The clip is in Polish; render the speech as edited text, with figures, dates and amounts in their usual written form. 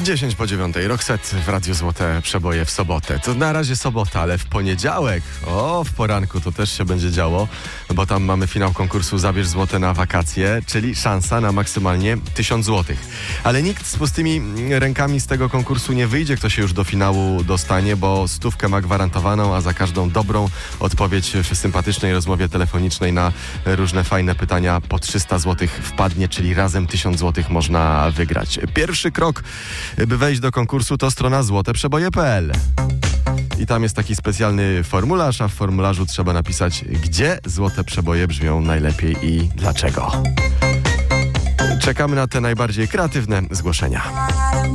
10:10, Roxette w Radiu Złote Przeboje w sobotę. To na razie sobota, ale w poniedziałek, w poranku to też się będzie działo, bo tam mamy finał konkursu Zabierz złote na wakacje, czyli szansa na maksymalnie 1000 złotych. Ale nikt z pustymi rękami z tego konkursu nie wyjdzie, kto się już do finału dostanie, bo 100 ma gwarantowaną, a za każdą dobrą odpowiedź w sympatycznej rozmowie telefonicznej na różne fajne pytania po 300 złotych wpadnie, czyli razem 1000 złotych można wygrać. Pierwszy krok, by wejść do konkursu, to strona złoteprzeboje.pl. I tam jest taki specjalny formularz, a w formularzu trzeba napisać, gdzie złote przeboje brzmią najlepiej i dlaczego. Czekamy na te najbardziej kreatywne zgłoszenia.